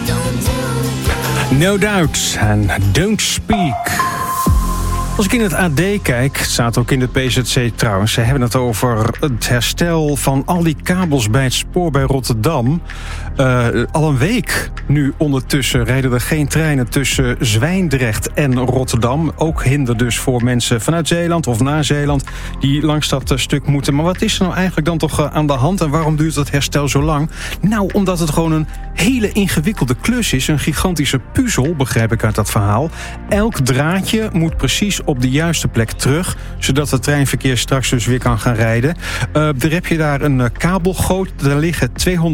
No Doubt en Don't Speak. Als ik in het AD kijk, het staat ook in het PZC trouwens, ze hebben het over het herstel van al die kabels bij het spoor bij Rotterdam. Al een week nu ondertussen rijden er geen treinen tussen Zwijndrecht en Rotterdam. Ook hinder dus voor mensen vanuit Zeeland of naar Zeeland die langs dat stuk moeten. Maar wat is er nou eigenlijk dan toch aan de hand en waarom duurt het herstel zo lang? Nou, omdat het gewoon een hele ingewikkelde klus is. Een gigantische puzzel, begrijp ik uit dat verhaal. Elk draadje moet precies op de juiste plek terug, zodat het treinverkeer straks dus weer kan gaan rijden. Dan heb je daar een kabelgoot. Daar liggen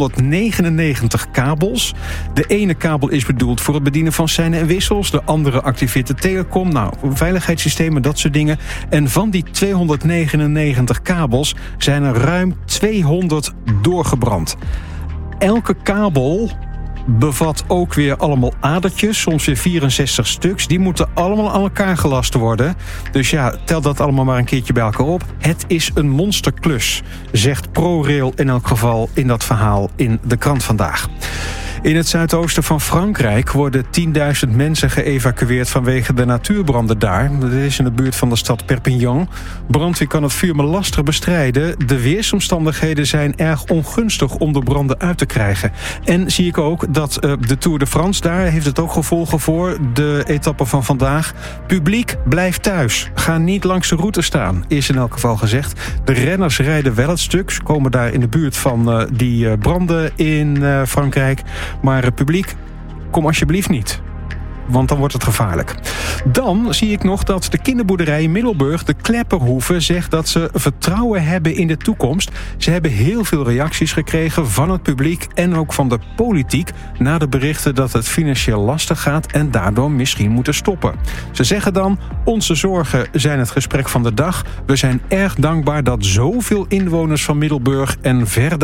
299 kabels. De ene kabel is bedoeld voor het bedienen van seinen en wissels. De andere activeert de telecom. Nou, veiligheidssystemen, dat soort dingen. En van die 299 kabels zijn er ruim 200 doorgebrand. Elke kabel bevat ook weer allemaal adertjes, soms weer 64 stuks. Die moeten allemaal aan elkaar gelast worden. Dus ja, tel dat allemaal maar een keertje bij elkaar op. Het is een monsterklus, zegt ProRail in elk geval in dat verhaal in de krant vandaag. In het zuidoosten van Frankrijk worden 10.000 mensen geëvacueerd vanwege de natuurbranden daar. Dat is in de buurt van de stad Perpignan. Brandweer kan het vuur maar lastig bestrijden. De weersomstandigheden zijn erg ongunstig om de branden uit te krijgen. En zie ik ook dat de Tour de France, daar heeft het ook gevolgen voor de etappe van vandaag. Publiek, blijf thuis. Ga niet langs de route staan, is in elk geval gezegd. De renners rijden wel het stuk. Ze komen daar in de buurt van die branden in Frankrijk. Maar publiek, kom alsjeblieft niet. Want dan wordt het gevaarlijk. Dan zie ik nog dat de kinderboerderij in Middelburg, de Klepperhoeve, zegt dat ze vertrouwen hebben in de toekomst. Ze hebben heel veel reacties gekregen van het publiek en ook van de politiek na de berichten dat het financieel lastig gaat en daardoor misschien moeten stoppen. Ze zeggen dan, onze zorgen zijn het gesprek van de dag. We zijn erg dankbaar dat zoveel inwoners van Middelburg en verder